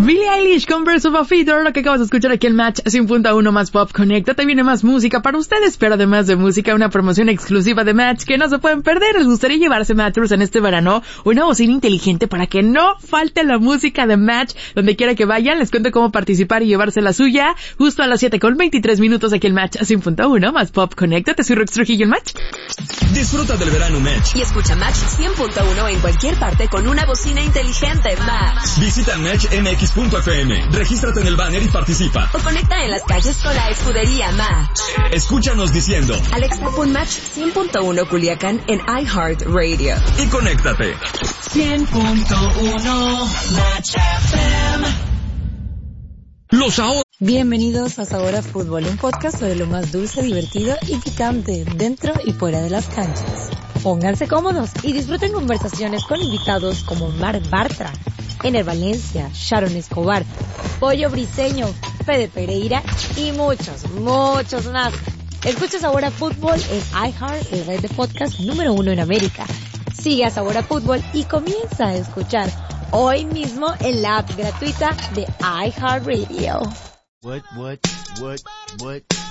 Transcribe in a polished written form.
Billie Eilish con Birds of a Feather, lo que acabas de escuchar aquí en Match 100.1 más Pop. Conéctate, viene más música para ustedes, pero además de música, una promoción exclusiva de Match que no se pueden perder. ¿Les gustaría llevarse Mattress en este verano? Una bocina inteligente para que no falte la música de Match donde quiera que vayan. Les cuento cómo participar y llevarse la suya justo a las 7:23 aquí en Match 100.1 más Pop. Conéctate, soy Rox Trujillo en Match. Disfruta del verano Match. Y escucha Match 100.1 en cualquier parte con una bocina inteligente Match. Visita matchmx.fm, regístrate en el banner y participa. O conecta en las calles con la escudería Match. Escúchanos diciendo Alexa, pon Match 100.1 Culiacán en iHeartRadio. y conéctate. 100.1 Match FM. Los ahorros. Bienvenidos a Sabor a Fútbol, un podcast sobre lo más dulce, divertido y picante dentro y fuera de las canchas. Pónganse cómodos y disfruten conversaciones con invitados como Mar Bartra, Ener Valencia, Sharon Escobar, Pollo Briseño, Fede Pereira y muchos más. Escucha Sabor a Fútbol en iHeart, el red de podcast número 1 en América. Sigue a Sabor a Fútbol y comienza a escuchar hoy mismo en la app gratuita de iHeartRadio. What?